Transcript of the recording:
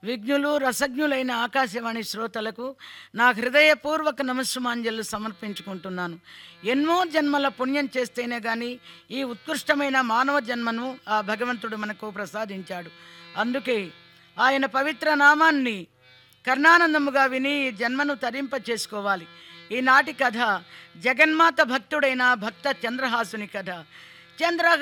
విజ్ఞులు రసజ్ఞులైన ఆకాశవాణి శ్రోతలకు నా హృదయపూర్వక నమస్సుమాంజలు సమర్పించుకుంటున్నాను. ఎన్నో జన్మల పుణ్యం చేస్తేనే కానీ ఈ ఉత్కృష్టమైన మానవ జన్మను ఆ భగవంతుడు మనకు ప్రసాదించాడు. అందుకే ఆయన పవిత్ర నామాన్ని కర్ణానందముగా విని ఈ జన్మను తరింప చేసుకోవాలి. ఈనాటి కథ జగన్మాత భక్తుడైన భక్త చంద్రహాసుని కథ. చంద్రహాసు